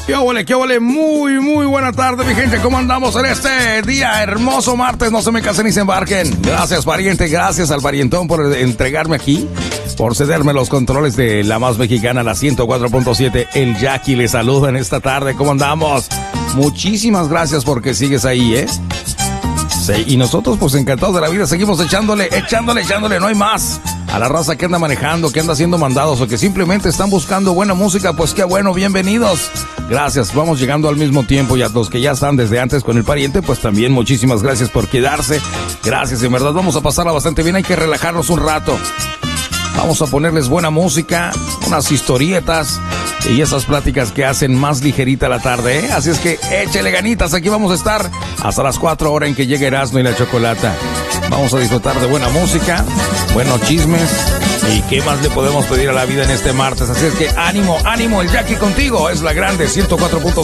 Qué ole, muy buena tarde, mi gente. ¿Cómo andamos en este día hermoso martes? No se me casen ni se embarquen. Gracias, pariente, gracias al parientón por entregarme aquí, por cederme los controles de la más mexicana, la 104.7. El Jackie le saluda en esta tarde. ¿Cómo andamos? Muchísimas gracias porque sigues ahí, ¿eh? Sí, y nosotros pues encantados de la vida seguimos echándole, no hay más. A la raza que anda manejando, que anda haciendo mandados o que simplemente están buscando buena música, pues qué bueno, bienvenidos. Gracias, vamos llegando al mismo tiempo, y a los que ya están desde antes con el pariente, pues también muchísimas gracias por quedarse. Gracias, en verdad vamos a pasarla bastante bien, hay que relajarnos un rato. Vamos a ponerles buena música, unas historietas y esas pláticas que hacen más ligerita la tarde, ¿eh? Así es que échele ganitas, aquí vamos a estar hasta las 4 horas en que llegue Erasmo y la Chocolata. Vamos a disfrutar de buena música, buenos chismes y qué más le podemos pedir a la vida en este martes. Así es que ánimo, el Jackie contigo, es la grande 104.7.